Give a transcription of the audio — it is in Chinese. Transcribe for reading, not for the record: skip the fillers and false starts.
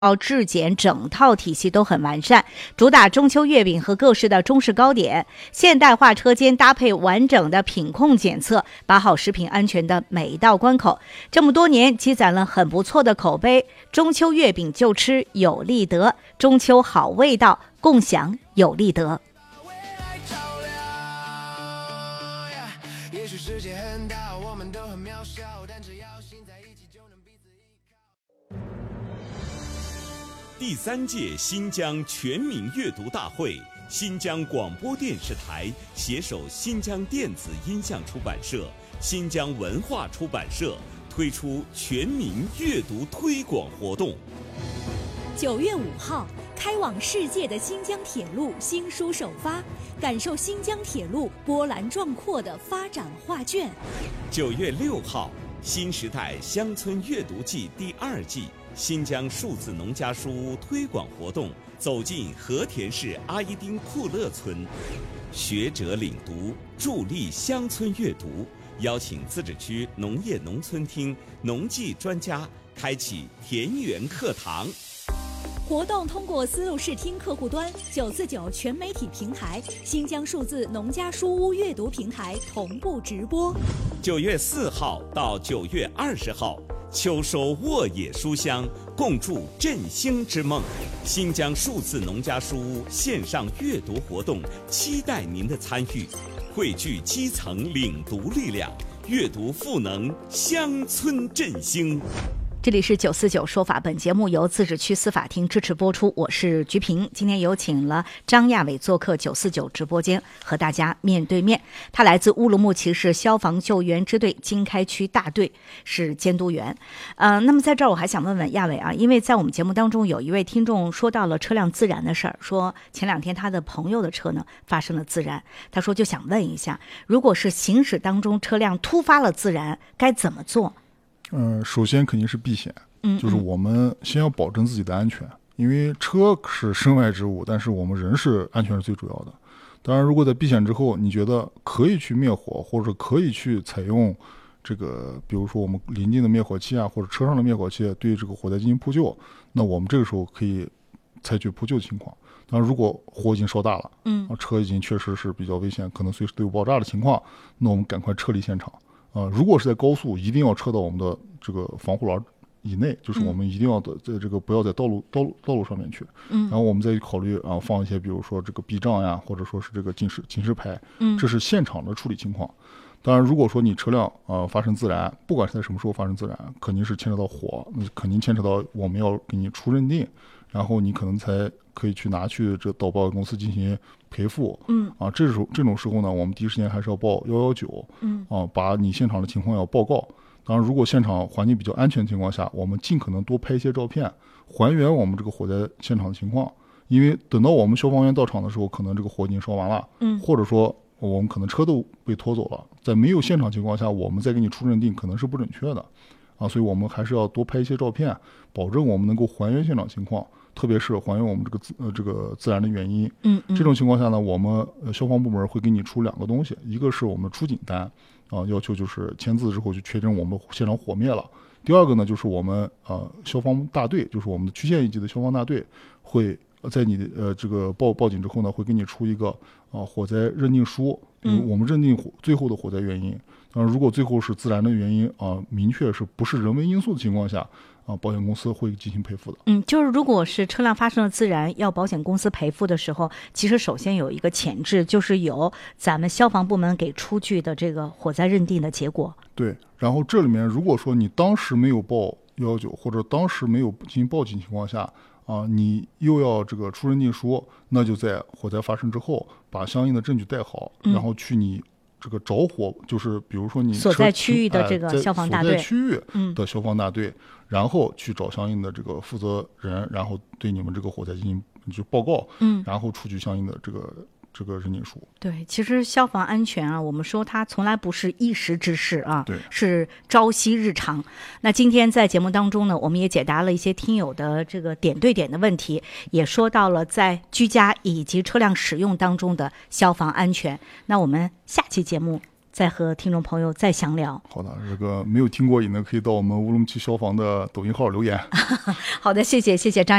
质检整套体系都很完善，主打中秋月饼和各式的中式糕点，现代化车间搭配完整的品控检测，把好食品安全的每一道关口。这么多年积攒了很不错的口碑，中秋月饼就吃有利得，中秋好味道，共享有利得。 也许世界很大，我们都很渺小，但只要心在一起，就能彼此依靠。 第3届新疆全民阅读大会，新疆广播电视台携手新疆电子音像出版社、新疆文化出版社推出全民阅读推广活动。 9月5号，开往世界的新疆铁路新书首发，感受新疆铁路波澜壮阔的发展画卷。 9月6号，新时代乡村阅读季第2季新疆数字农家书屋推广活动走进和田市阿依丁库勒村，学者领读，助力乡村阅读，邀请自治区农业农村厅农技专家开启田园课堂。 活动通过丝路视听客户端、949全媒体平台、新疆数字农家书屋阅读平台同步直播。 9月4号到9月20号，秋收沃野书香，共筑振兴之梦。新疆数字农家书屋线上阅读活动，期待您的参与，汇聚基层领读力量，阅读赋能乡村振兴。 这里是949说法，本节目由自治区司法厅支持播出，我是菊萍。今天有请了张亚伟做客949直播间，和大家面对面。他来自乌鲁木齐市消防救援支队经开区大队，是监督员。那么在这儿我还想问问亚伟啊，因为在我们节目当中有一位听众说到了车辆自燃的事儿，说前2天他的朋友的车呢发生了自燃，他说就想问一下，如果是行驶当中车辆突发了自燃，该怎么做？ 首先肯定是避险，就是我们先要保证自己的安全，因为车是身外之物，但是我们人是安全是最主要的。当然，如果在避险之后，你觉得可以去灭火，或者可以去采用这个，比如说我们临近的灭火器啊，或者车上的灭火器对这个火灾进行扑救，那我们这个时候可以采取扑救的情况。当然，如果火已经烧大了，车已经确实是比较危险，可能随时都有爆炸的情况，那我们赶快撤离现场。如果是在高速，一定要撤到我们的这个防护栏以内，就是我们一定要在这个不要在道路上面去。然后我们再考虑放一些，比如说这个避障呀，或者说是这个警示牌，这是现场的处理情况。当然，如果说你车辆发生自燃，不管是在什么时候发生自燃，肯定是牵扯到火，那肯定牵扯到我们要给你出认定，然后你可能才可以去拿去这到保险公司进行赔付。这种时候呢，我们第一时间还是要报119，把你现场的情况要报告。当然，如果现场环境比较安全的情况下，我们尽可能多拍一些照片，还原我们这个火灾现场的情况。因为等到我们消防员到场的时候，可能这个火已经烧完了，或者说我们可能车都被拖走了，在没有现场情况下，我们再给你出认定可能是不准确的，所以我们还是要多拍一些照片，保证我们能够还原现场情况，特别是还原我们这个自燃的原因。这种情况下呢，我们消防部门会给你出2个东西，一个是我们出警单，要求就是签字之后就确认我们现场火灭了。第2个呢，就是我们消防大队，就是我们的区县一级的消防大队，会在你这个报警之后呢，会给你出一个火灾认定书，我们认定最后的火灾原因。如果最后是自燃的原因明确是不是人为因素的情况下，保险公司会进行赔付的。 就是如果是车辆发生了自燃，要保险公司赔付的时候，其实首先有一个前置，就是有咱们消防部门给出具的这个火灾认定的结果。 对，然后这里面如果说你当时没有报119，或者当时没有进行报警情况下，你又要这个出认定书，那就在火灾发生之后，把相应的证据带好，然后去你这个着火，就是比如说你所在区域的这个消防大队， 所在区域的消防大队，然后去找相应的这个负责人，然后对你们这个火灾进行就报告，然后出具相应的这个认定书。 对，其实消防安全啊，我们说它从来不是一时之事啊， 对， 是朝夕日常。那今天在节目当中呢，我们也解答了一些听友的这个点对点的问题，也说到了在居家以及车辆使用当中的消防安全。那我们下期节目再和听众朋友再详聊。 好的，这个没有听过瘾的可以到我们乌鲁木齐消防的抖音号留言。 好的，谢谢张